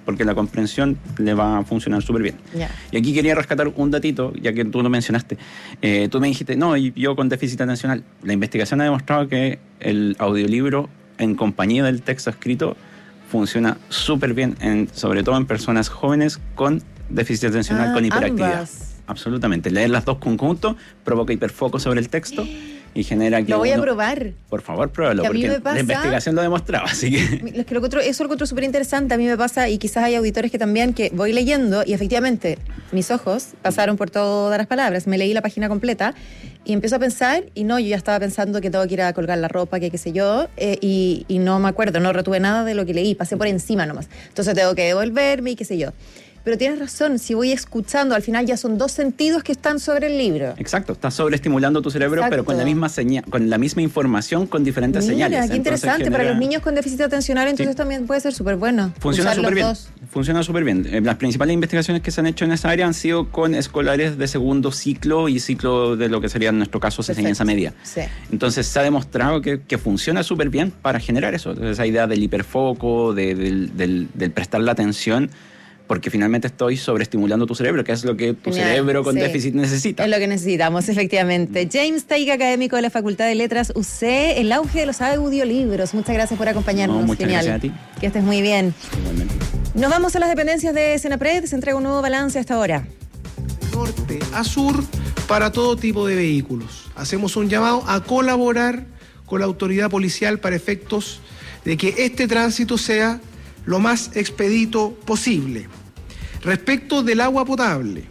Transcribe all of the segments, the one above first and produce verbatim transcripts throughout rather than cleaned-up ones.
porque la comprensión le va a funcionar súper bien. Yeah. Y aquí quería rescatar un datito, ya que tú lo mencionaste. Eh, tú me dijiste, no, yo con déficit atencional. La investigación ha demostrado que el audiolibro en compañía del texto escrito funciona súper bien, en, sobre todo en personas jóvenes con déficit atencional, ah, con hiperactividad. Ambas. Absolutamente. Leer las dos conjuntos provoca hiperfoco sobre el texto y genera que Lo voy uno, a probar. Por favor, pruébalo, Que a mí porque me pasa, la investigación lo demostraba, así que... Es que lo encuentro, eso lo encuentro súper interesante. A mí me pasa, y quizás hay auditores que también, que voy leyendo y efectivamente mis ojos pasaron por todas las palabras. Me leí la página completa y empiezo a pensar, y no, yo ya estaba pensando que tengo que ir a colgar la ropa, que qué sé yo, eh, y, y no me acuerdo, no retuve nada de lo que leí, pasé por encima nomás. Entonces tengo que devolverme y qué sé yo. Pero tienes razón, si voy escuchando, al final ya son dos sentidos que están sobre el libro. Exacto, estás sobreestimulando tu cerebro, Exacto. pero con la misma señal, con la misma información, con diferentes Mira, señales. qué interesante, genera... para los niños con déficit atencional, entonces sí. También puede ser súper bueno. Funciona súper bien, dos. funciona súper bien. Eh, las principales investigaciones que se han hecho en esa área han sido con escolares de segundo ciclo y ciclo de lo que sería en nuestro caso enseñanza media. Sí. Entonces se ha demostrado que, que funciona súper bien para generar eso, esa idea del hiperfoco, de, del, del, del prestar la atención, porque finalmente estoy sobreestimulando tu cerebro, que es lo que tu Genial, cerebro con sí. déficit necesita. Es lo que necesitamos, efectivamente. James Taiga, académico de la Facultad de Letras U C, el auge de los audiolibros. Muchas gracias por acompañarnos. No, muchas Genial. gracias a ti. Que estés muy bien. Igualmente. Nos vamos a las dependencias de Senapred. Se entrega un nuevo balance hasta ahora. Norte a sur para todo tipo de vehículos. Hacemos un llamado a colaborar con la autoridad policial para efectos de que este tránsito sea lo más expedito posible. Respecto del agua potable,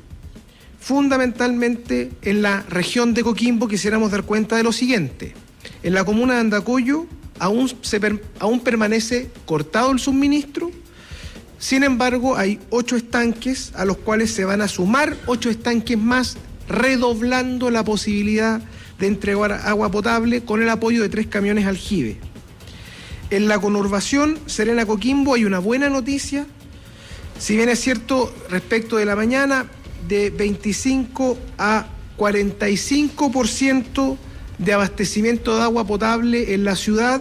fundamentalmente en la región de Coquimbo quisiéramos dar cuenta de lo siguiente. En la comuna de Andacollo aún, se per, aún permanece cortado el suministro, sin embargo hay ocho estanques a los cuales se van a sumar ocho estanques más, redoblando la posibilidad de entregar agua potable con el apoyo de tres camiones aljibe. En la conurbación Serena Coquimbo hay una buena noticia. Si bien es cierto, respecto de la mañana, de veinticinco a cuarenta y cinco por ciento de abastecimiento de agua potable en la ciudad,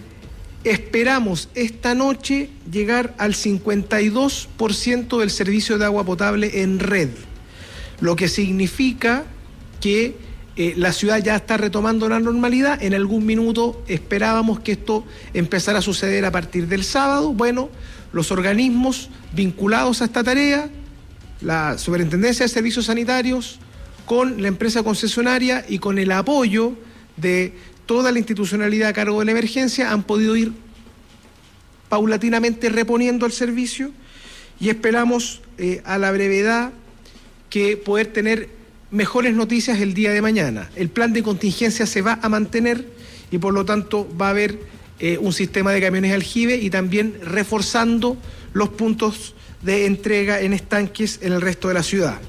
esperamos esta noche llegar al cincuenta y dos por ciento del servicio de agua potable en red, lo que significa que eh, la ciudad ya está retomando la normalidad. En algún minuto esperábamos que esto empezara a suceder a partir del sábado. Bueno, los organismos vinculados a esta tarea, la Superintendencia de Servicios Sanitarios, con la empresa concesionaria y con el apoyo de toda la institucionalidad a cargo de la emergencia, han podido ir paulatinamente reponiendo el servicio y esperamos eh, a la brevedad que poder tener mejores noticias el día de mañana. El plan de contingencia se va a mantener y por lo tanto va a haber Eh, un sistema de camiones aljibe y también reforzando los puntos de entrega en estanques en el resto de la ciudad.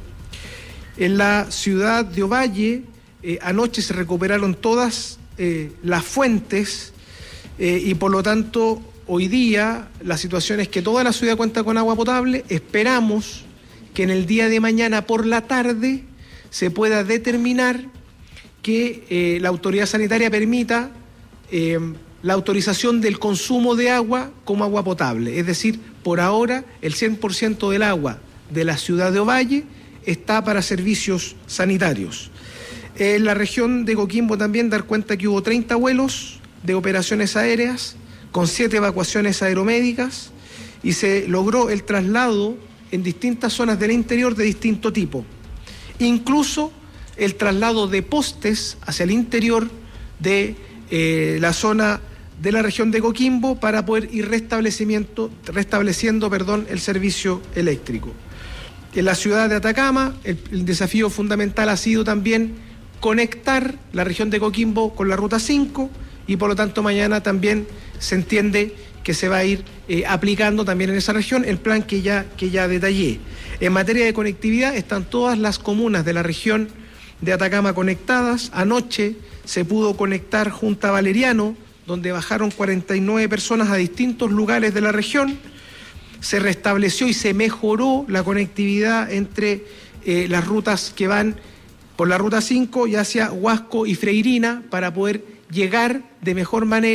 En la ciudad de Ovalle, eh, anoche se recuperaron todas eh, las fuentes eh, y por lo tanto hoy día la situación es que toda la ciudad cuenta con agua potable. Esperamos que en el día de mañana por la tarde se pueda determinar que eh, la autoridad sanitaria permita eh, la autorización del consumo de agua como agua potable. Es decir, por ahora el cien por ciento del agua de la ciudad de Ovalle está para servicios sanitarios. En la región de Coquimbo también dar cuenta que hubo treinta vuelos de operaciones aéreas con siete evacuaciones aeromédicas y se logró el traslado en distintas zonas del interior de distinto tipo. Incluso el traslado de postes hacia el interior de eh, la zona de la región de Coquimbo para poder ir restablecimiento, restableciendo perdón, el servicio eléctrico. En la ciudad de Atacama, el, el desafío fundamental ha sido también conectar la región de Coquimbo con la Ruta cinco y por lo tanto mañana también se entiende que se va a ir eh, aplicando también en esa región el plan que ya, que ya detallé. En materia de conectividad están todas las comunas de la región de Atacama conectadas. Anoche se pudo conectar Junta Valeriano, donde bajaron cuarenta y nueve personas a distintos lugares de la región. Se restableció y se mejoró la conectividad entre eh, las rutas que van por la Ruta cinco y hacia Huasco y Freirina para poder llegar de mejor manera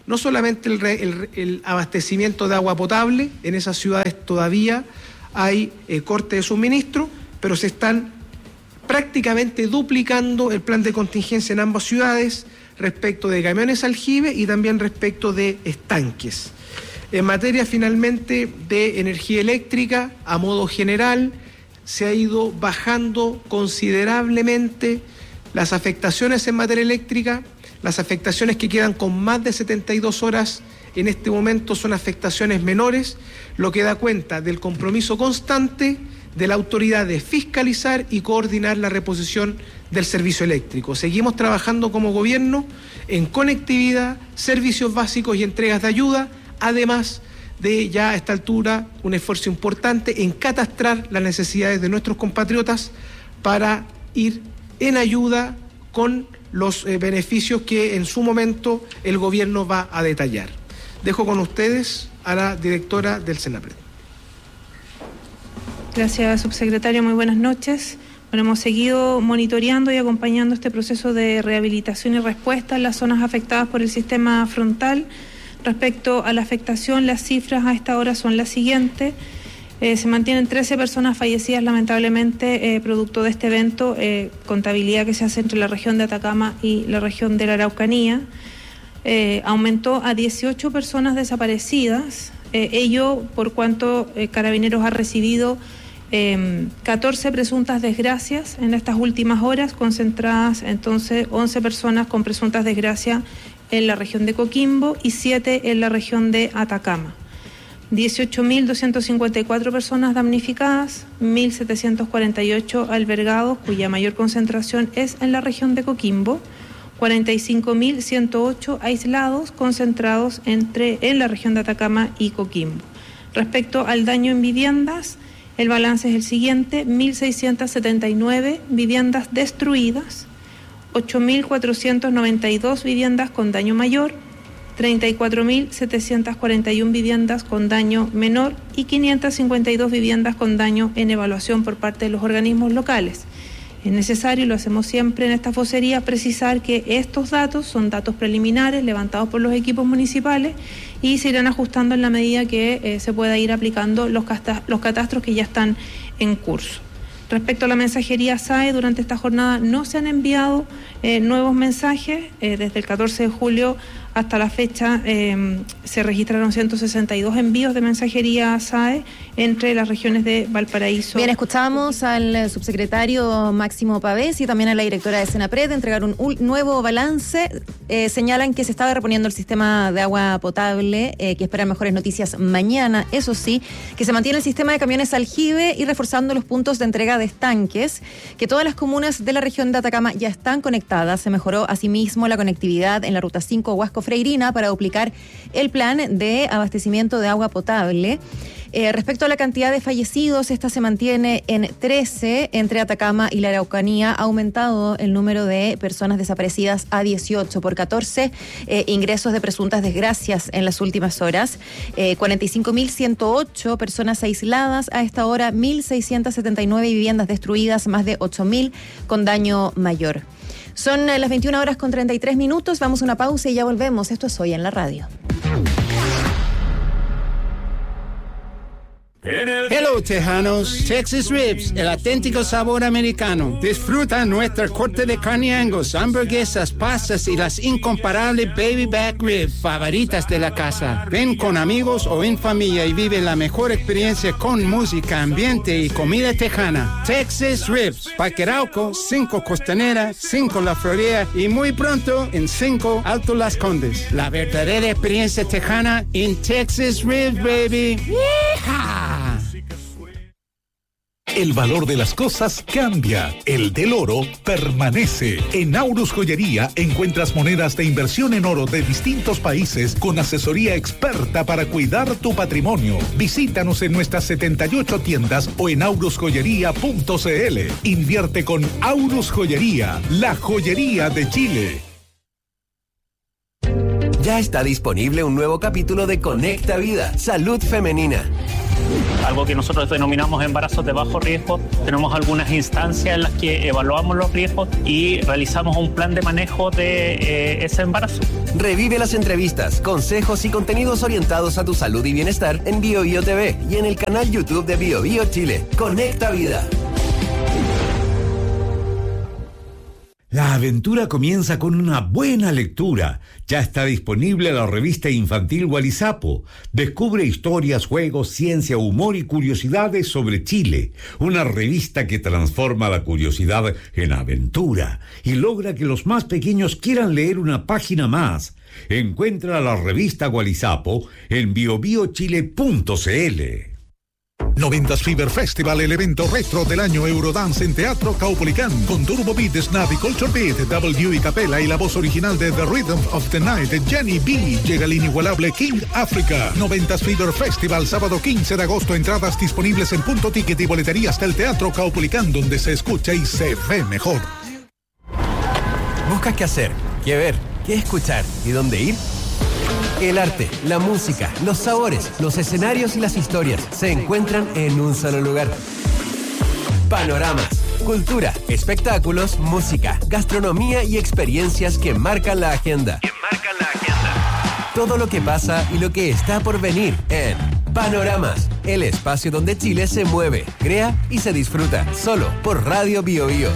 no solamente el, el, el abastecimiento de agua potable, en esas ciudades todavía hay eh, corte de suministro, pero se están prácticamente duplicando el plan de contingencia en ambas ciudades respecto de camiones aljibe y también respecto de estanques. En materia finalmente de energía eléctrica, a modo general, se ha ido bajando considerablemente las afectaciones en materia eléctrica. Las afectaciones que quedan con más de setenta y dos horas en este momento son afectaciones menores, lo que da cuenta del compromiso constante de la autoridad de fiscalizar y coordinar la reposición del servicio eléctrico. Seguimos trabajando como gobierno en conectividad, servicios básicos y entregas de ayuda, además de ya a esta altura un esfuerzo importante en catastrar las necesidades de nuestros compatriotas para ir en ayuda con los eh, beneficios que en su momento el gobierno va a detallar. Dejo con ustedes a la directora del Senapred. Gracias, subsecretario. Muy buenas noches. Bueno, hemos seguido monitoreando y acompañando este proceso de rehabilitación y respuesta en las zonas afectadas por el sistema frontal. Respecto a la afectación, las cifras a esta hora son las siguientes. Eh, se mantienen trece personas fallecidas, lamentablemente, eh, producto de este evento, eh, contabilidad que se hace entre la región de Atacama y la región de la Araucanía. Eh, aumentó a dieciocho personas desaparecidas, eh, ello por cuanto eh, Carabineros ha recibido eh, catorce presuntas desgracias en estas últimas horas, concentradas entonces once personas con presuntas desgracias en la región de Coquimbo y siete en la región de Atacama. dieciocho mil doscientas cincuenta y cuatro personas damnificadas, mil setecientos cuarenta y ocho albergados, cuya mayor concentración es en la región de Coquimbo, cuarenta y cinco mil ciento ocho aislados concentrados entre en la región de Atacama y Coquimbo. Respecto al daño en viviendas, el balance es el siguiente: mil seiscientas setenta y nueve viviendas destruidas, ocho mil cuatrocientas noventa y dos viviendas con daño mayor, treinta y cuatro mil setecientas cuarenta y una viviendas con daño menor y quinientas cincuenta y dos viviendas con daño en evaluación por parte de los organismos locales. Es necesario, y lo hacemos siempre en esta vocería, precisar que estos datos son datos preliminares levantados por los equipos municipales y se irán ajustando en la medida que eh, se pueda ir aplicando los, casta- los catastros que ya están en curso. Respecto a la mensajería S A E, durante esta jornada no se han enviado eh, nuevos mensajes. Eh, desde el catorce de julio hasta la fecha eh, se registraron ciento sesenta y dos envíos de mensajería S A E entre las regiones de Valparaíso. Bien, escuchamos al subsecretario Máximo Pavés y también a la directora de Senapred entregar un, un nuevo balance. Eh, señalan que se estaba reponiendo el sistema de agua potable, eh, que esperan mejores noticias mañana. Eso sí, que se mantiene el sistema de camiones aljibe y reforzando los puntos de entrega de estanques, que todas las comunas de la región de Atacama ya están conectadas. Se mejoró asimismo la conectividad en la ruta cinco Huasco Freirina para duplicar el plan de abastecimiento de agua potable. Eh, respecto a la cantidad de fallecidos, esta se mantiene en trece entre Atacama y la Araucanía. Ha aumentado el número de personas desaparecidas a dieciocho por catorce eh, ingresos de presuntas desgracias en las últimas horas. Eh, cuarenta y cinco mil ciento ocho personas aisladas a esta hora, mil seiscientas setenta y nueve viviendas destruidas, más de ocho mil con daño mayor. Son las veintiuna horas con treinta y tres minutos. Vamos a una pausa y ya volvemos. Esto es Hoy en la Radio. Hello, tejanos. Texas Ribs, el auténtico sabor americano. Disfruta nuestra corte de carne Angus, hamburguesas, pastas y las incomparables baby back ribs favoritas de la casa. Ven con amigos o en familia y vive la mejor experiencia con música, ambiente y comida tejana. Texas Ribs, Parque Arauco, cinco Costanera, cinco La Florida y muy pronto en cinco Alto Las Condes. La verdadera experiencia tejana en Texas Ribs, baby. ¡Yeehaw! El valor de las cosas cambia, el del oro permanece. En Aurus Joyería encuentras monedas de inversión en oro de distintos países con asesoría experta para cuidar tu patrimonio. Visítanos en nuestras setenta y ocho tiendas o en aurus joyería punto c l. Invierte con Aurus Joyería, la joyería de Chile. Ya está disponible un nuevo capítulo de Conecta Vida, Salud Femenina. algo que nosotros denominamos embarazos de bajo riesgo. Tenemos algunas instancias en las que evaluamos los riesgos y realizamos un plan de manejo de eh, ese embarazo. Revive las entrevistas, consejos y contenidos orientados a tu salud y bienestar en Bio Bio T V y en el canal YouTube de Bio Bio Chile. Conecta Vida. La aventura comienza con una buena lectura. Ya está disponible la revista infantil Gualizapo. Descubre historias, juegos, ciencia, humor y curiosidades sobre Chile. Una revista que transforma la curiosidad en aventura y logra que los más pequeños quieran leer una página más. Encuentra la revista Gualizapo en bio bio chile punto c l. noventas Fever Festival, el evento retro del año Eurodance en Teatro Caupolicán, con Turbo Beat, Snap y Culture Beat, W y Capella y la voz original de The Rhythm of the Night, Jenny B. Llega el inigualable King Africa. noventas Fever Festival, sábado quince de agosto, entradas disponibles en Punto Ticket y boleterías del Teatro Caupolicán, donde se escucha y se ve mejor. ¿Buscas qué hacer, qué ver, qué escuchar y dónde ir? El arte, la música, los sabores, los escenarios y las historias se encuentran en un solo lugar. Panoramas, cultura, espectáculos, música, gastronomía y experiencias que marcan la agenda. Que marcan la agenda. Todo lo que pasa y lo que está por venir en Panoramas, el espacio donde Chile se mueve, crea y se disfruta, solo por Radio Bio Bio.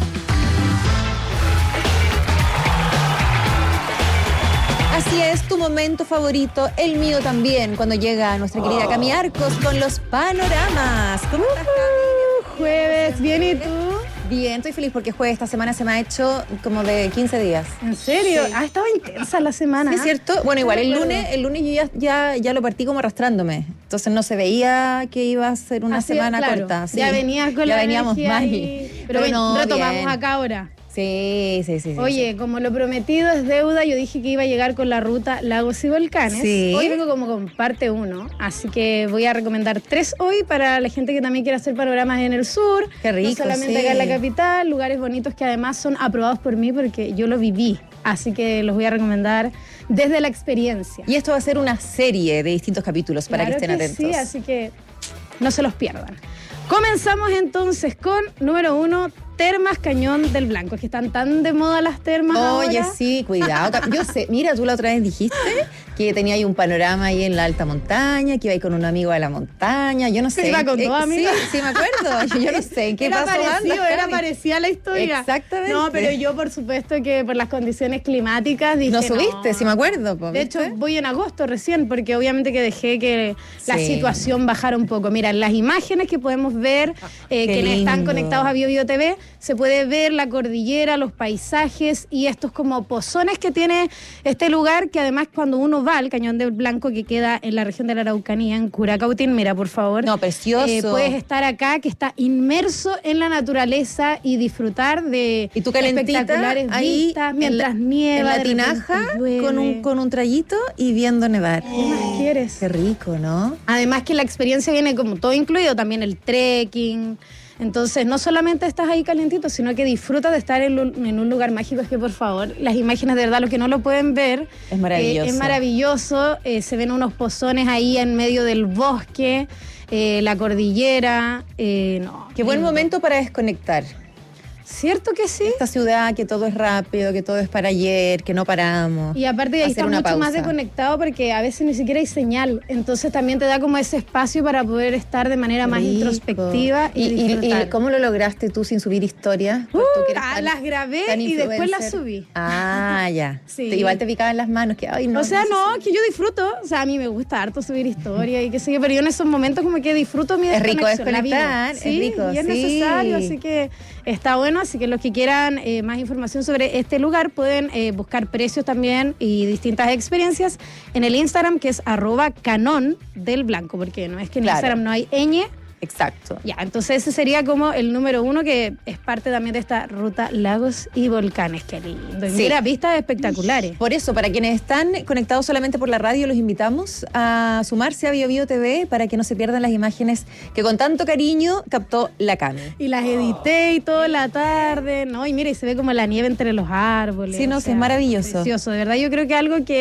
Así es, tu momento favorito, el mío también, cuando llega nuestra querida Cami Arcos con los panoramas. ¿Cómo estás, Cami? Jueves, ¿bien y tú? Bien, estoy feliz porque jueves esta semana se me ha hecho como de quince días. ¿En serio? Sí. Ha estado intensa la semana. Sí, es cierto. Bueno, igual el lunes, el lunes yo ya, ya, ya lo partí como arrastrándome. Entonces no se veía que iba a ser una Así, semana claro. corta. Sí. Ya venías con ya la veníamos energía mal. y... Pero, Pero bueno, no, retomamos bien. acá ahora. Sí, sí, sí. sí Oye, sí. como lo prometido es deuda, yo dije que iba a llegar con la ruta Lagos y Volcanes. Sí. Hoy vengo como con parte uno, así que voy a recomendar tres hoy para la gente que también quiere hacer panoramas en el sur. Qué rico, no solamente sí. acá en la capital, lugares bonitos que además son aprobados por mí porque yo lo viví. Así que los voy a recomendar desde la experiencia. Y esto va a ser una serie de distintos capítulos para Claro que estén que atentos. Sí, así que no se los pierdan. Comenzamos entonces con, número uno, Termas Cañón del Blanco, que están tan de moda las termas Oye, ahora. sí, cuidado. Yo sé, mira, tú la otra vez dijiste que tenía ahí un panorama ahí en la alta montaña, que iba ahí con un amigo de la montaña, yo no sé. ¿Se iba con Eh, dos amigos? Sí, sí, me acuerdo. Yo no sé, ¿qué era pasó? parecido, Anda, era Cami. parecida la historia. Exactamente. No, pero yo, por supuesto, que por las condiciones climáticas dije, No subiste, no. sí me acuerdo. po, De ¿viste? hecho, voy en agosto recién, porque obviamente que dejé que la Sí. situación bajara un poco. Mira, las imágenes que podemos ver, eh, Qué quienes están lindo. conectados a Bio Bio T V, se puede ver la cordillera, los paisajes y estos como pozones que tiene este lugar, que además cuando uno va al Cañón del Blanco, que queda en la región de la Araucanía, en Curacautín, mira, por favor. No, precioso. Eh, puedes estar acá, que está inmerso en la naturaleza y disfrutar de Y tú calentita espectaculares ahí vistas en mientras la, nieva. en la de repente tinaja llueve. con un, con un trayito y viendo nevar. ¿Qué más quieres? Qué rico, ¿no? Además que la experiencia viene como todo incluido, también el trekking. Entonces, no solamente estás ahí calientito, sino que disfrutas de estar en, lu- en un lugar mágico. Es que, por favor, las imágenes, de verdad, los que no lo pueden ver, Es maravilloso. eh, es maravilloso. Eh, se ven unos pozones ahí en medio del bosque, eh, la cordillera. Eh, no, Qué buen lindo. momento para desconectar. ¿Cierto que sí? Esta ciudad, que todo es rápido, que todo es para ayer, que no paramos. Y aparte de ahí Hacer está una mucho más pausa. desconectado porque a veces ni siquiera hay señal. Entonces también te da como ese espacio para poder estar de manera más Rico. introspectiva y, ¿Y, y, disfrutar. y cómo lo lograste tú sin subir historias? Uh, Pues tú que eres ah, tan- las grabé tan y después las influencer. subí. Ah, ya. Sí. Te- Igual te picaban las manos. Que, ay, no, o sea, sé no, si- que yo disfruto. O sea, a mí me gusta harto subir historia y qué sé yo, pero yo en esos momentos como que disfruto mi Es rico desconexión, la vivo. desconectar, es Sí, rico, y es sí. necesario, así que está bueno. Así que los que quieran eh, más información sobre este lugar pueden eh, buscar precios también y distintas experiencias en el Instagram, que es arroba canón del blanco, porque no es que en Claro. Instagram no hay ñ. Exacto. Ya, entonces ese sería como el número uno, que es parte también de esta ruta Lagos y Volcanes. Qué lindo. Y Sí. mira, vistas espectaculares. Por eso, para quienes están conectados solamente por la radio, los invitamos a sumarse a Bio Bio T V para que no se pierdan las imágenes que con tanto cariño captó la Cami. Y las edité y toda la tarde, ¿no? Y mira, y se ve como la nieve entre los árboles. Sí, no, o sí, es maravilloso. Precioso, de verdad. Yo creo que algo que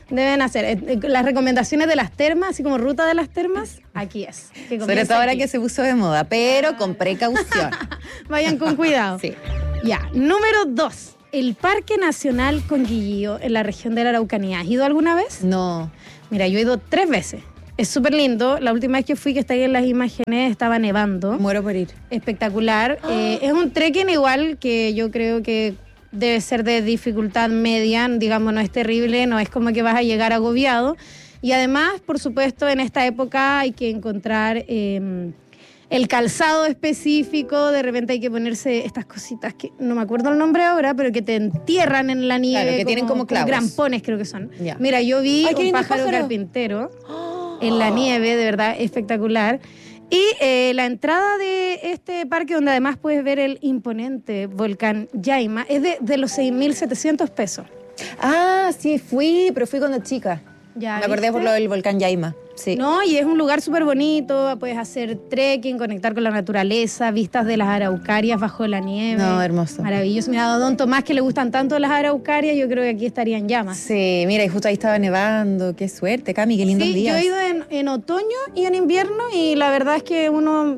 deben hacer. Eh, Las recomendaciones de las termas, así como ruta de las termas, aquí es. Que Sobre comienza todo ahora aquí. que se puso de moda, pero con precaución. Vayan con cuidado. Sí. Ya, número dos. El Parque Nacional Conguillío en la región de la Araucanía. ¿Has ido alguna vez? No. Mira, yo he ido tres veces. Es súper lindo. La última vez que fui, que está ahí en las imágenes, estaba nevando. Muero por ir. Espectacular. Eh, es un trekking igual que yo creo que debe ser de dificultad media, digamos, no es terrible, no es como que vas a llegar agobiado. Y además, por supuesto, en esta época hay que encontrar eh, el calzado específico, de repente hay que ponerse estas cositas que no me acuerdo el nombre ahora, pero que te entierran en la nieve. Claro, que tienen como clavos. Grampones creo que son. Ya. Mira, yo vi Ay, qué un lindo pájaro, pájaro. carpintero en la nieve, de verdad, espectacular. Y eh, la entrada de este parque, donde además puedes ver el imponente volcán Yaima, es de, de los seis mil setecientos pesos. Ah, sí, fui, pero fui cuando chica. ¿Ya Me acordé viste? por lo del volcán Yaima. Sí. No, y es un lugar súper bonito, puedes hacer trekking, conectar con la naturaleza, vistas de las araucarias bajo la nieve. No, hermoso. Maravilloso. Mira, a don Tomás, que le gustan tanto las araucarias, yo creo que aquí estarían llamas. Sí, mira, y justo ahí estaba nevando. Qué suerte, Cami, qué lindos Sí, días. yo he ido en, en otoño y en invierno y la verdad es que uno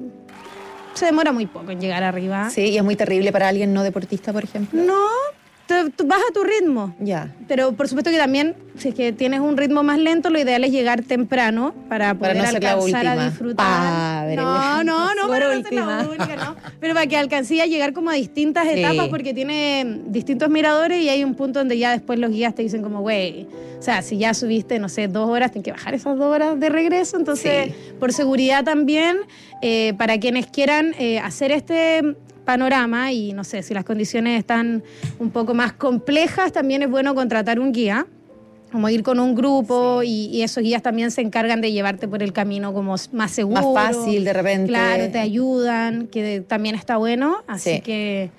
se demora muy poco en llegar arriba. Sí, y es muy terrible para alguien no deportista, por ejemplo. No, te- tú vas a tu ritmo. Ya. Pero por supuesto que también, si es que tienes un ritmo más lento, lo ideal es llegar temprano para Para poder no ser la alcanzar a última. disfrutar. Ah, veré. no, no, no, Fuera para no ser la última. única, no. Pero para que alcancé a llegar como a distintas Sí. etapas, porque tiene distintos miradores y hay un punto donde ya después los guías te dicen como, güey, o sea, si ya subiste, no sé, dos horas, tienes que bajar esas dos horas de regreso. Entonces, Sí. por seguridad también, eh, para quienes quieran eh, hacer este panorama y no sé, si las condiciones están un poco más complejas, también es bueno contratar un guía, como ir con un grupo y, y esos guías también se encargan de llevarte por el camino como más seguro. Más fácil, de repente. Claro, te ayudan, que también está bueno, así Sí. que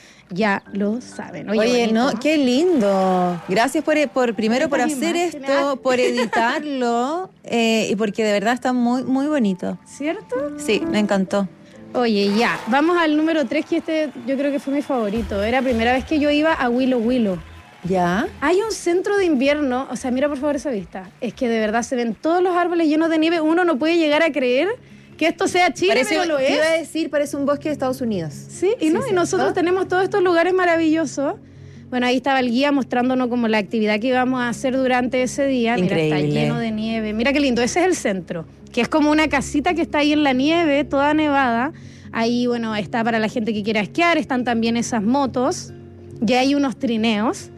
ya lo saben. Oye, bonito. no, qué lindo. Gracias por, por primero por Estas hacer imágenes. esto, por editarlo eh, y porque de verdad está muy, muy bonito. ¿Cierto? Sí, me encantó. Oye, ya, vamos al número tres, que este yo creo que fue mi favorito. Era la primera vez que yo iba a Willow Willow. ¿Ya? Hay un centro de invierno, o sea, mira por favor esa vista. Es que de verdad se ven todos los árboles llenos de nieve. Uno no puede llegar a creer que esto sea Chile, Parece, pero lo te es. iba a decir, parece un bosque de Estados Unidos. Sí, y no, Sí, y nosotros ¿cierto? tenemos todos estos lugares maravillosos. Bueno, ahí estaba el guía mostrándonos como la actividad que íbamos a hacer durante ese día. Mira, está Increíble. lleno de nieve. Mira qué lindo, ese es el centro, que es como una casita que está ahí en la nieve, toda nevada. Ahí, bueno, está para la gente que quiera esquiar, están también esas motos, ya hay unos trineos.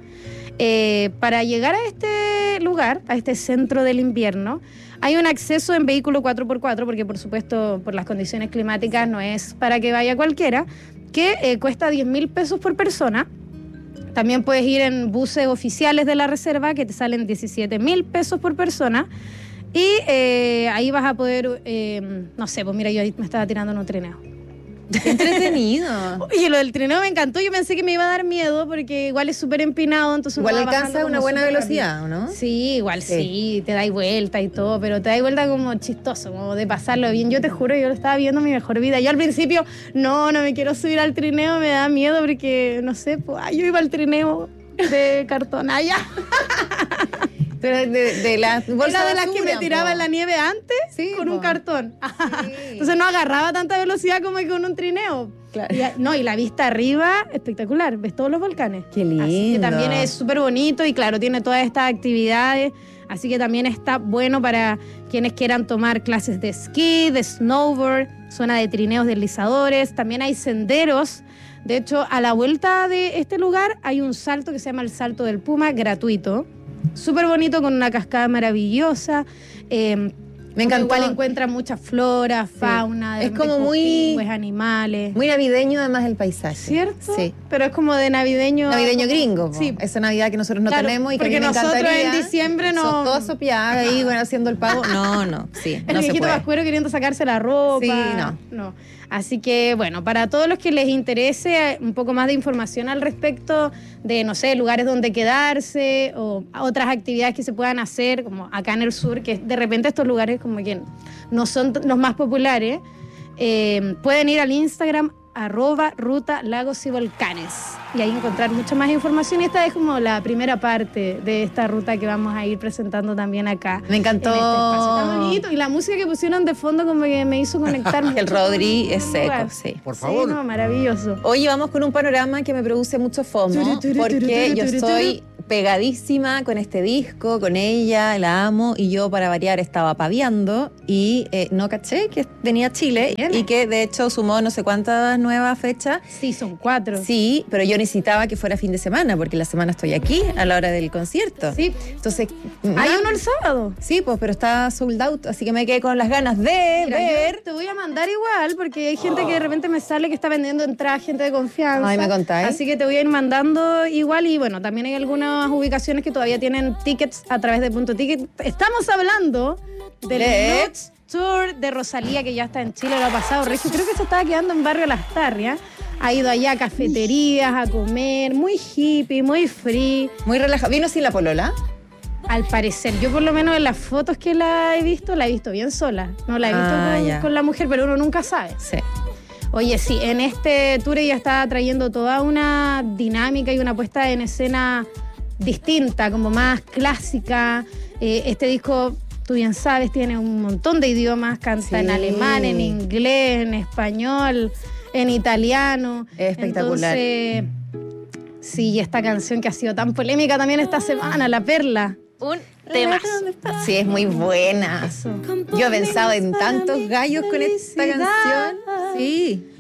Eh, para llegar a este lugar, a este centro del invierno, hay un acceso en vehículo cuatro por cuatro, porque por supuesto por las condiciones climáticas no es para que vaya cualquiera, que eh, cuesta diez mil pesos por persona. También puedes ir en buses oficiales de la reserva que te salen diecisiete mil pesos por persona. Y eh, ahí vas a poder, eh, no sé, pues mira, yo ahí me estaba tirando en un trineo. Qué entretenido. Oye, lo del trineo me encantó. Yo pensé que me iba a dar miedo porque igual es súper empinado, entonces uno Igual va bajando alcanza como una buena súper velocidad, rápido. ¿o no? Sí, igual sí. Sí. te dais vuelta y todo, pero te dais vuelta como chistoso, como de pasarlo bien. Yo te juro, yo lo estaba viendo mi mejor vida. Yo al principio, no, no me quiero subir al trineo, me da miedo porque, no sé, pues, ay, yo iba al trineo de cartón allá. Pero de, de las bolsas Era de las que basura, me tiraba po. en la nieve antes Sí, con po. un cartón. Sí. Entonces no agarraba tanta velocidad como con un trineo. Claro. Y, no, y la vista arriba, espectacular. Ves todos los volcanes. Qué Así que lindo. también es súper bonito y claro, tiene todas estas actividades. Así que también está bueno para quienes quieran tomar clases de esquí, de snowboard, zona de trineos deslizadores. También hay senderos. De hecho, a la vuelta de este lugar hay un salto que se llama el Salto del Puma, gratuito. Súper bonito, con una cascada maravillosa. Eh, Me encantó. Igual encuentra mucha flora, fauna, de Es como repente muy- pingües, animales. Muy navideño además el paisaje. ¿Cierto? Sí. Pero es como de navideño. Navideño como- gringo, po. Sí. Esa Navidad que nosotros no Claro, tenemos y que a mí porque me nosotros encantaría. en diciembre no- So- Todo sopiado ahí, bueno, haciendo el pavo. No, no, sí, El no se viejito puede. vascuero queriendo sacarse la ropa. Sí, no. no. Así que, bueno, para todos los que les interese eh, un poco más de información al respecto de, no sé, lugares donde quedarse o otras actividades que se puedan hacer, como acá en el sur, que de repente estos lugares como que no son t- los más populares, eh, pueden ir al Instagram arroba ruta lagos y volcanes. Y ahí encontrar mucha más información. Y esta es como la primera parte de esta ruta que vamos a ir presentando también acá. Me encantó. En este espacio. Está bonito. Y la música que pusieron de fondo como que me hizo conectar mucho. El Rodri con es seco, lugar. sí. Por favor. Sí, no, maravilloso. Oye, vamos con un panorama que me produce mucho FOMO, porque yo estoy pegadísima con este disco, con ella, la amo, y yo para variar estaba paviando y eh, no caché que venía a Chile Bien. y que de hecho sumó no sé cuántas nuevas fechas. Sí, son cuatro. Sí, pero yo necesitaba que fuera fin de semana, porque la semana estoy aquí a la hora del concierto. Sí. Entonces, Hay ah, uno el sábado. sí, pues, pero está sold out, así que me quedé con las ganas de Mira, ver. yo te voy a mandar igual, porque hay gente que de repente me sale que está vendiendo entradas, gente de confianza. Ay, me contáis. Así que te voy a ir mandando igual. Y bueno, también hay algunas ubicaciones que todavía tienen tickets a través de Punto Ticket. Estamos hablando del ¿De? Nuts Tour de Rosalía, que ya está en Chile, lo ha pasado regio. Creo que se estaba quedando en Barrio Las Tarrias. Ha ido allá a cafeterías, a comer, muy hippie, muy free. Muy relajado. ¿Vino sin la polola? Al parecer, yo por lo menos en las fotos que la he visto, la he visto bien sola. No la he visto Ah, con, ya. con la mujer, pero uno nunca sabe. Sí. Oye, sí, en este tour ella está trayendo toda una dinámica y una puesta en escena distinta, como más clásica. Eh, este disco, tú bien sabes, tiene un montón de idiomas, canta Sí. en alemán, en inglés, en español, en italiano. Es espectacular. Entonces, sí, esta canción que ha sido tan polémica también esta semana, La Perla. Un tema. Sí, es muy buena. Eso. Yo he pensado en tantos gallos con esta canción. Sí.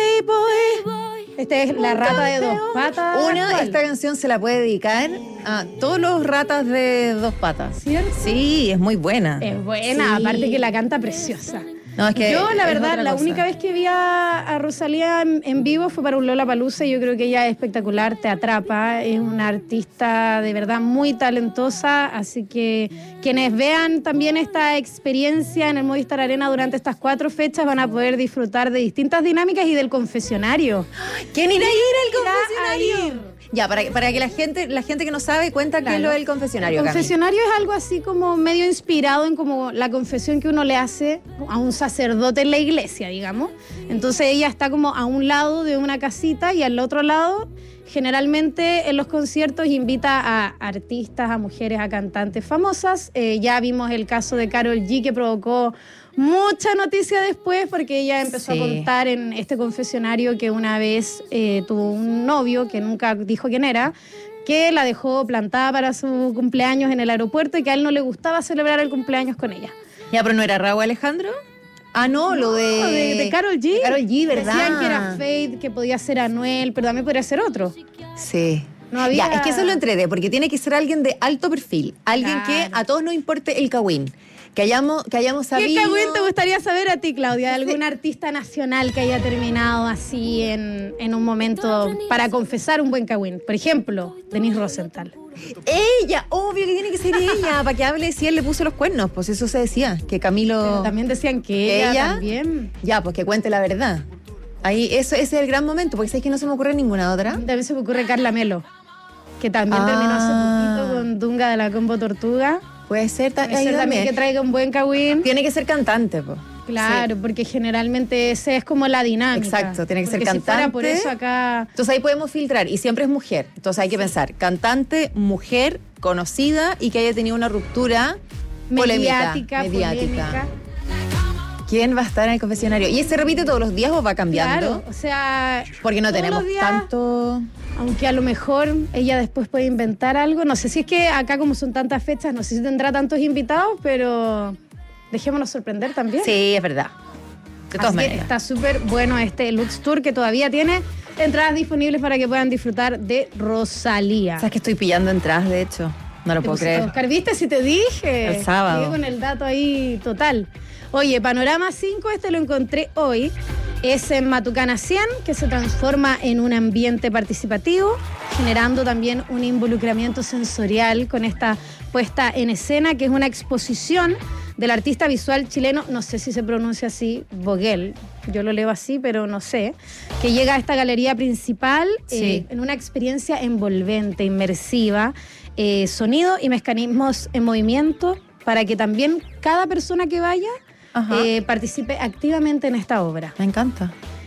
Playboy. Esta es La Rata de Dos Patas. Una, actual. esta canción se la puede dedicar a todos los ratas de dos patas. ¿Cierto? Sí, es muy buena. Es buena, Sí. aparte que la canta preciosa. No, es que yo, la es verdad, otra la cosa. única vez que vi a, a Rosalía en, en vivo fue para un Lollapalooza y yo creo que ella es espectacular, te atrapa, es una artista de verdad muy talentosa, así que quienes vean también esta experiencia en el Movistar Arena durante estas cuatro fechas van a poder disfrutar de distintas dinámicas y del confesionario. ¿Quién irá a ir al Irá a confesionario? ir. Ya, para, para que la gente, la gente que no sabe cuenta qué es Claro. lo del confesionario. El Cami. confesionario es algo así como medio inspirado en como la confesión que uno le hace a un sacerdote en la iglesia, digamos. Entonces ella está como a un lado de una casita y al otro lado, generalmente en los conciertos invita a artistas, a mujeres, a cantantes famosas. Eh, ya vimos el caso de Karol G, que provocó mucha noticia después porque ella empezó Sí. a contar en este confesionario que una vez eh, tuvo un novio que nunca dijo quién era, que la dejó plantada para su cumpleaños en el aeropuerto y que a él no le gustaba celebrar el cumpleaños con ella. Ya, pero no era Raúl Alejandro. Ah, no, lo de. de, de Karol G. De Karol G, ¿verdad? Decían que era Fade, que podía ser Anuel, pero también podría ser otro. Sí. No había- Ya, es que eso lo entregué, porque tiene que ser alguien de alto perfil. Alguien Claro. que a todos nos importe el cagüín. Que hayamos, que hayamos sabido. ¿Qué cagüín te gustaría saber a ti, Claudia? ¿De algún artista nacional que haya terminado así en, en un momento para confesar un buen cagüín? Por ejemplo, Denise Rosenthal. Ella, obvio que tiene que ser ella, para que hable si él le puso los cuernos. Pues eso se decía, que Camilo. Pero también decían que ella, ¿Ella? también. Ya, pues que cuente la verdad. Ahí, eso, ese es el gran momento, porque sabes que no se me ocurre ninguna otra. También se me ocurre Carla Melo, que también Ah. terminó hace poquito con Dunga de la Combo Tortuga. Puede ser, ta- Puede ahí ser también también. que traiga un buen cagüín. Tiene que ser cantante, pues. Claro, porque generalmente esa es como la dinámica. Exacto, tiene que ser Porque si fuera cantante. por eso acá. Entonces ahí podemos filtrar, y siempre es mujer. Entonces hay que pensar, cantante, mujer, conocida y que haya tenido una ruptura polémica, Mediática, mediática. polémica. ¿Quién va a estar en el confesionario? ¿Y se repite todos los días o va cambiando? Claro, o sea. Porque no todos tenemos los días, tanto. Aunque a lo mejor ella después puede inventar algo. No sé si es que acá, como son tantas fechas, no sé si tendrá tantos invitados, pero dejémonos sorprender también. Sí, es verdad. De todas Así que maneras. está súper bueno este Lux Tour, que todavía tiene entradas disponibles para que puedan disfrutar de Rosalía. ¿Sabes que estoy pillando entradas, de hecho? No lo Te puedo pusiste, creer. Oscar, ¿viste si te dije? El sábado. Llegué con el dato ahí total. Oye, Panorama cinco, este lo encontré hoy. Es en Matucana cien, que se transforma en un ambiente participativo, generando también un involucramiento sensorial con esta puesta en escena, que es una exposición del artista visual chileno, no sé si se pronuncia así, Vogel, yo lo leo así, pero no sé, que llega a esta galería principal Sí. eh, en una experiencia envolvente, inmersiva, eh, sonido y mecanismos en movimiento, para que también cada persona que vaya Ajá. eh, participe activamente en esta obra. Me encanta.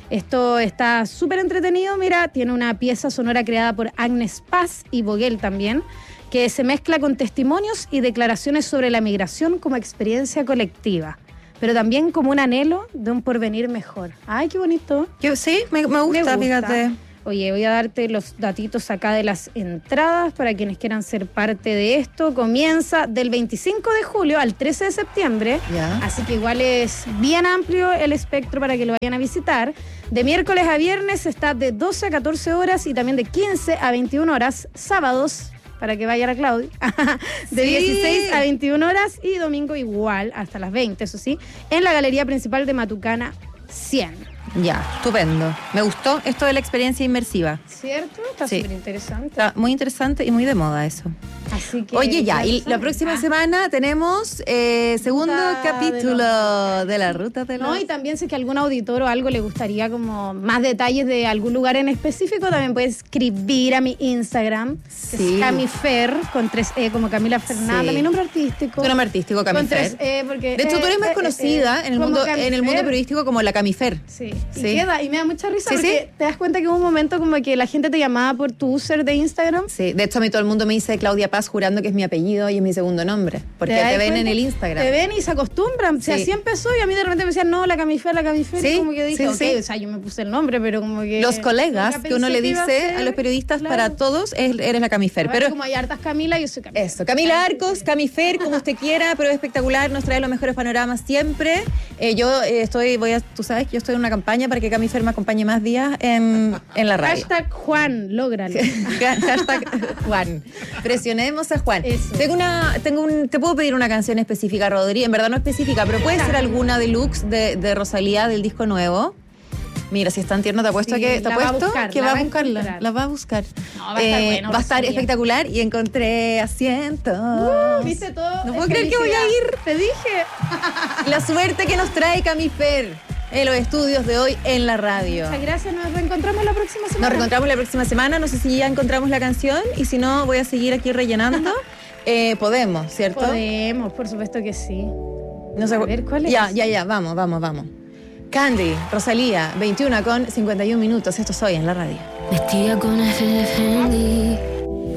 Esto está súper entretenido, mira, tiene una pieza sonora creada por Agnes Paz y Vogel también, que se mezcla con testimonios y declaraciones sobre la migración como experiencia colectiva, pero también como un anhelo de un porvenir mejor. Ay, qué bonito. Yo, sí, me, me, gusta, Me gusta, fíjate. Oye, voy a darte los datitos acá de las entradas para quienes quieran ser parte de esto. Comienza del veinticinco de julio al trece de septiembre, Ya. así que igual es bien amplio el espectro para que lo vayan a visitar. De miércoles a viernes está de doce a catorce horas y también de quince a veintiuna horas, sábados, para que vaya la Claudia, de Sí. dieciséis a veintiuna horas y domingo igual, hasta las veinte, eso sí, en la galería principal de Matucana cien. Ya, estupendo. Me gustó esto de la experiencia inmersiva. ¿Cierto? Está Sí. súper interesante. Está muy interesante y muy de moda eso. Así que, Oye, ya, y claro, la próxima ah, semana tenemos eh, segundo Ruta de capítulo de, la ruta de los... No, y también si es que algún auditor o algo le gustaría como más detalles de algún lugar en específico, también puede escribir a mi Instagram, que Sí. es Camifer, con tres E, como Camila Fernanda, Sí. mi nombre artístico. Tu nombre artístico, Con Camifer. tres E, porque... De hecho, tú eres eh, más eh, conocida eh, en, el como mundo, en el Camifer. mundo periodístico como la Camifer. Sí, y Sí. queda, y me da mucha risa Sí, porque sí. te das cuenta que hubo un momento como que la gente te llamaba por tu user de Instagram. Sí, de hecho a mí todo el mundo me dice Claudia Paz jurando que es mi apellido y es mi segundo nombre, porque te, das ven cuenta? en el Instagram. Te ven y se acostumbran. O sea, Sí. así empezó y a mí de repente me decían, no, la Camifer, la Camifer. Sí, Y como que dije, sí, ok, sí. o sea, yo me puse el nombre, pero como que... Los colegas nunca que uno pensé le iba dice ser, a los periodistas, claro. para todos, es- eres la Camifer. Ahora, Pero como hay hartas Camila, yo soy Camila. eso, Camila Arcos, Camifer, como usted quiera, pero es espectacular, nos trae los mejores panoramas siempre. Eh, yo eh, estoy, voy a, tú sabes que yo estoy en una campaña para que Camifer me acompañe más días en, en la radio. Hashtag Juan, lógralo. Hashtag Juan. Presionemos a Juan. Eso. Tengo una, tengo un, te puedo pedir una canción específica, Rodri. En verdad no específica, pero puede ser alguna deluxe de, de Rosalía del disco nuevo. Mira, si es tan tierno, te apuesto Sí, que te la va a apuesto buscar, que la va va a a buscarla. encontrar. La va a buscar. No, va a estar bueno, va a estar Rosalía. espectacular y encontré asientos. Uh, ¿Viste todo? No Es puedo creer que voy a felicidad. ir. Te dije. La suerte que nos trae Camifer en los estudios de hoy en la radio. Muchas gracias, nos reencontramos la próxima semana. Nos reencontramos la próxima semana. No sé si ya encontramos la canción y si no, voy a seguir aquí rellenando. Eh, podemos, ¿cierto? Podemos, por supuesto que sí. No sé, A ver, ¿cuál es? Ya, ya, ya, vamos, vamos, vamos. Candy, Rosalía, veintiuna con cincuenta y un minutos. Esto soy en la radio. Vestida con F de Fendi,